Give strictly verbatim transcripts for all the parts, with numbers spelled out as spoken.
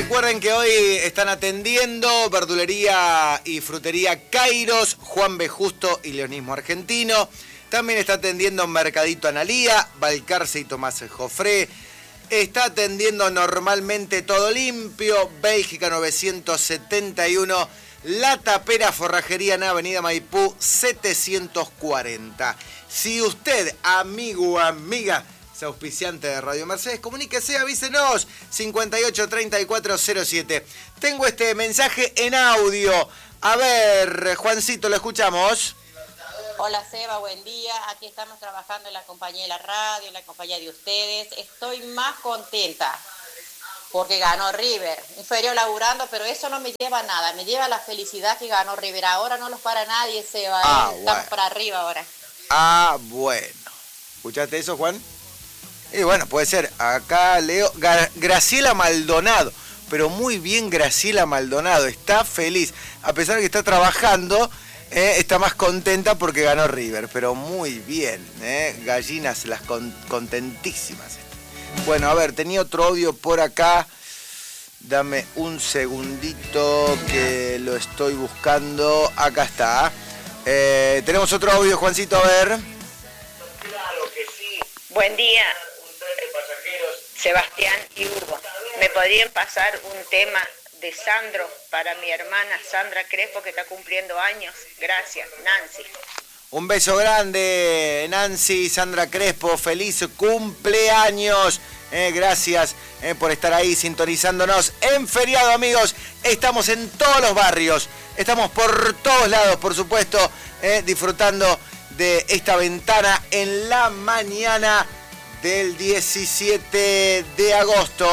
Recuerden que hoy están atendiendo verdulería y frutería Kairos, Juan B. Justo y Leonismo Argentino. También está atendiendo Mercadito Analía, Balcarce y Tomás Jofré. Está atendiendo Normalmente Todo Limpio, Bélgica novecientos setenta y uno, La Tapera Forrajería en Avenida Maipú setecientos cuarenta. Si usted, amigo o amiga, es auspiciante de Radio Mercedes, comuníquese, avísenos, cincuenta y ocho treinta y cuatro cero siete. Tengo este mensaje en audio. A ver, Juancito, lo escuchamos. Hola Seba, buen día. Aquí estamos trabajando en la compañía de la radio, en la compañía de ustedes. Estoy más contenta porque ganó River. Inferior laburando, pero eso no me lleva a nada. Me lleva a la felicidad que ganó River. Ahora no los para nadie, Seba. Ah, ¿eh? Estamos bueno. para arriba ahora. Ah, bueno. ¿Escuchaste eso, Juan? Y bueno, puede ser. Acá leo Gra- Graciela Maldonado. Pero muy bien Graciela Maldonado. Está feliz. A pesar de que está trabajando, eh, está más contenta porque ganó River. Pero muy bien. Eh. Gallinas las con- contentísimas. Bueno, a ver, tenía otro audio por acá. Dame un segundito que lo estoy buscando. Acá está. Eh, tenemos otro audio, Juancito, a ver. Claro que sí. Buen día, Sebastián y Hugo. ¿Me podrían pasar un tema de Sandro para mi hermana Sandra Crespo, que está cumpliendo años? Gracias, Nancy. Un beso grande, Nancy, Sandra Crespo. Feliz cumpleaños. Eh, gracias eh, por estar ahí sintonizándonos en feriado, amigos. Estamos en todos los barrios. Estamos por todos lados, por supuesto, eh, disfrutando de esta ventana en la mañana del diecisiete de agosto.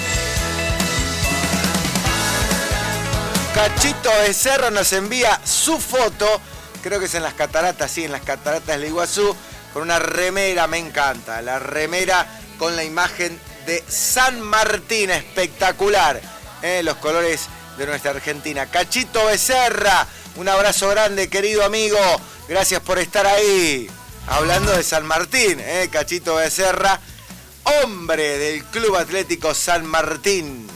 Cachito Becerra nos envía su foto, creo que es en las cataratas, sí, en las cataratas del Iguazú, con una remera, me encanta, la remera con la imagen de San Martín, espectacular, eh, los colores de nuestra Argentina. Cachito Becerra, un abrazo grande, querido amigo, gracias por estar ahí. Hablando de San Martín, eh, Cachito Becerra, hombre del Club Atlético San Martín.